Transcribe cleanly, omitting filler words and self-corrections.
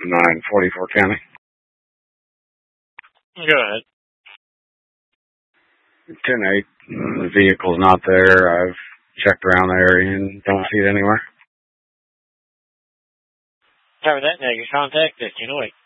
944 County. Go ahead. 10-8. The vehicle's not there. I've checked around the area and don't see it anywhere. Cover that now. Your contact us.